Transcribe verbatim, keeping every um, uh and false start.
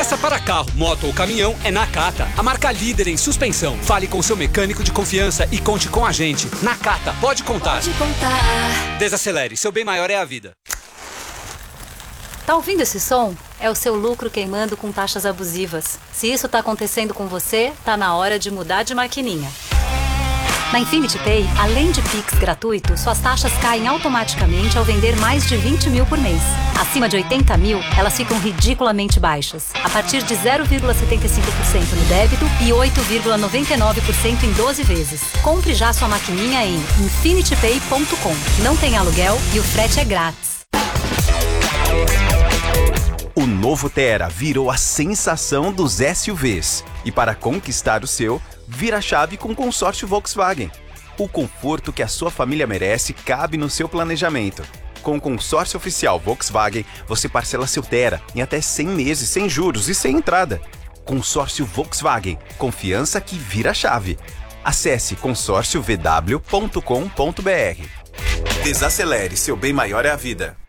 Peça para carro, moto ou caminhão é Nakata, a marca líder em suspensão. Fale com seu mecânico de confiança e conte com a gente. Nakata, pode contar. Pode contar. Desacelere, seu bem maior é a vida. Tá ouvindo esse som? É o seu lucro queimando com taxas abusivas. Se isso tá acontecendo com você, tá na hora de mudar de maquininha. Na Infinity Pay, além de Pix gratuito, suas taxas caem automaticamente ao vender mais de vinte mil por mês. Acima de oitenta mil, elas ficam ridiculamente baixas, a partir de zero vírgula setenta e cinco por cento no débito e oito vírgula noventa e nove por cento em doze vezes. Compre já sua maquininha em infinity pay ponto com. Não tem aluguel e o frete é grátis. O novo Tera virou a sensação dos S U Vs. E para conquistar o seu, vira a chave com o consórcio Volkswagen. O conforto que a sua família merece cabe no seu planejamento. Com o consórcio oficial Volkswagen, você parcela seu Tera em até cem meses sem juros e sem entrada. Consórcio Volkswagen. Confiança que vira a chave. Acesse consórcio v w ponto com ponto b r. Desacelere, seu bem maior é a vida.